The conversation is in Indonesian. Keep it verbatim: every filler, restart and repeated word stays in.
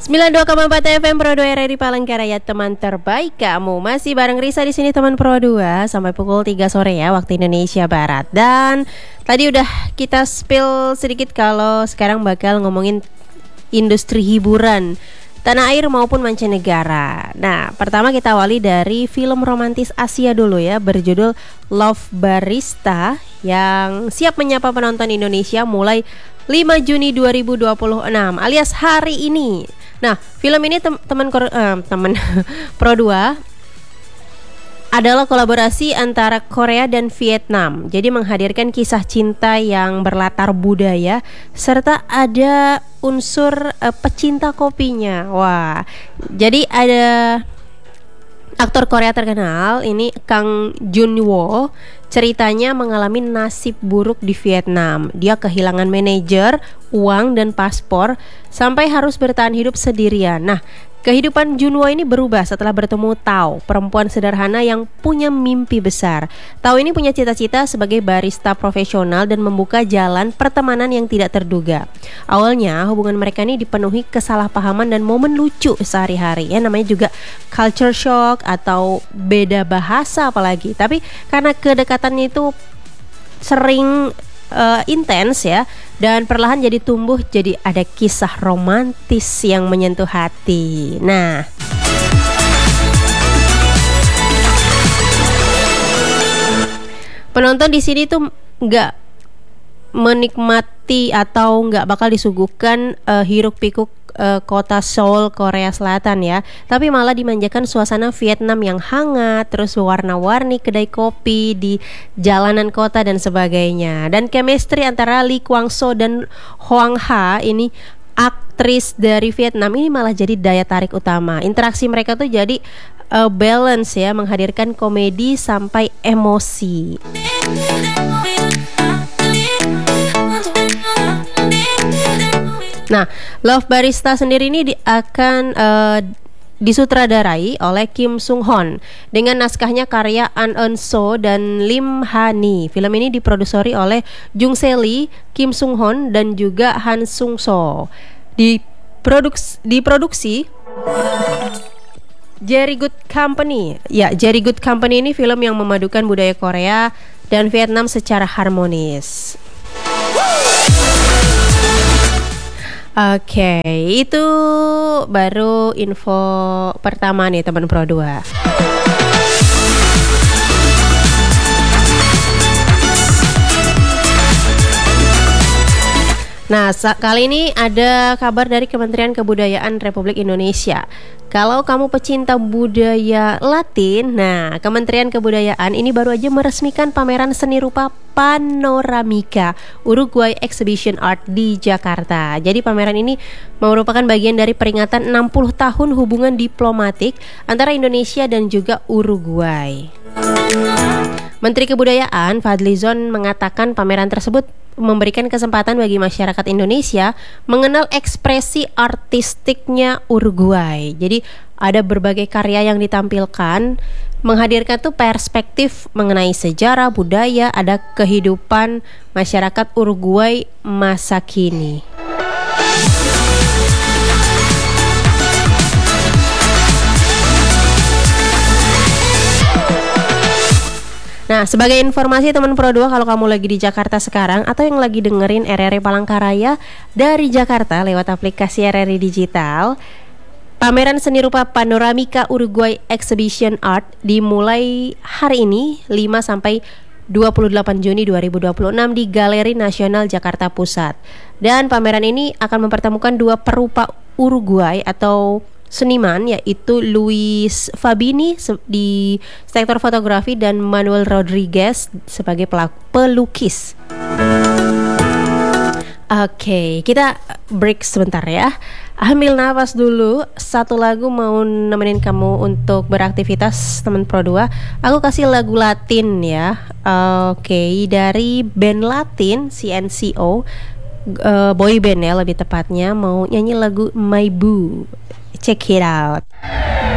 sembilan puluh dua koma empat F M Pro dua R R I Palangkaraya, teman terbaik kamu. Masih bareng Risa di sini teman Pro dua sampai pukul tiga sore ya waktu Indonesia Barat. Dan tadi udah kita spill sedikit kalau sekarang bakal ngomongin industri hiburan tanah air maupun mancanegara. Nah, pertama kita awali dari film romantis Asia dulu ya, berjudul Love Barista yang siap menyapa penonton Indonesia mulai lima Juni dua ribu dua puluh enam alias hari ini. Nah, film ini tem- teman uh, teman Pro dua adalah kolaborasi antara Korea dan Vietnam. Jadi menghadirkan kisah cinta yang berlatar budaya serta ada unsur uh, pecinta kopinya. Wah. Jadi ada aktor Korea terkenal ini Kang Jun-woo. Ceritanya mengalami nasib buruk di Vietnam. Dia kehilangan manajer, uang dan paspor sampai harus bertahan hidup sendirian. Nah, kehidupan Junwo ini berubah setelah bertemu Tao, perempuan sederhana yang punya mimpi besar. Tao ini punya cita-cita sebagai barista profesional dan membuka jalan pertemanan yang tidak terduga. Awalnya hubungan mereka ini dipenuhi kesalahpahaman dan momen lucu sehari-hari. Ya, namanya juga culture shock atau beda bahasa apalagi. Tapi karena kedekatannya itu sering Uh, intens ya, dan perlahan jadi tumbuh jadi ada kisah romantis yang menyentuh hati. Nah, penonton di sini tuh nggak menikmati atau nggak bakal disuguhkan uh, hiruk pikuk uh, kota Seoul, Korea Selatan ya, tapi malah dimanjakan suasana Vietnam yang hangat, terus warna-warni kedai kopi di jalanan kota dan sebagainya. Dan chemistry antara Lee Kwang Soo dan Hoang Ha ini, aktris dari Vietnam ini, malah jadi daya tarik utama. Interaksi mereka tuh jadi uh, balance ya, menghadirkan komedi sampai emosi. Nah, Love Barista sendiri ini di, akan uh, disutradarai oleh Kim Sung Hon dengan naskahnya karya An Eun Soo dan Lim Ha Ni. Film ini diproduseri oleh Jung Se Lee, Kim Sung Hon dan juga Han Sung So. Diproduksi, diproduksi Jerry Good Company. Ya, Jerry Good Company ini film yang memadukan budaya Korea dan Vietnam secara harmonis. Oke, okay, itu baru info pertama nih teman Pro dua. Nah, kali ini ada kabar dari Kementerian Kebudayaan Republik Indonesia. Kalau kamu pecinta budaya Latin, nah Kementerian Kebudayaan ini baru aja meresmikan pameran seni rupa Panoramika Uruguay Exhibition Art di Jakarta. Jadi pameran ini merupakan bagian dari peringatan enam puluh tahun hubungan diplomatik antara Indonesia dan juga Uruguay. Menteri Kebudayaan Fadlizon mengatakan pameran tersebut memberikan kesempatan bagi masyarakat Indonesia mengenal ekspresi artistiknya Uruguay. Jadi ada berbagai karya yang ditampilkan, menghadirkan tuh perspektif mengenai sejarah, budaya, ada kehidupan masyarakat Uruguay masa kini. Nah, sebagai informasi teman Pro dua, kalau kamu lagi di Jakarta sekarang atau yang lagi dengerin R R I Palangkaraya dari Jakarta lewat aplikasi R R I Digital, pameran seni rupa Panoramika Uruguay Exhibition Art dimulai hari ini lima sampai dua puluh delapan Juni dua ribu dua puluh enam di Galeri Nasional Jakarta Pusat. Dan pameran ini akan mempertemukan dua perupa Uruguay atau seniman, yaitu Luis Fabini di sektor fotografi dan Manuel Rodriguez sebagai pelaku pelukis. Oke, okay, kita break sebentar ya. Ambil nafas dulu. Satu lagu mau nemenin kamu untuk beraktivitas teman Pro dua. Aku kasih lagu Latin ya. Oke, okay, dari band Latin C N C O, uh, boy band ya lebih tepatnya, mau nyanyi lagu My Boo. Check it out.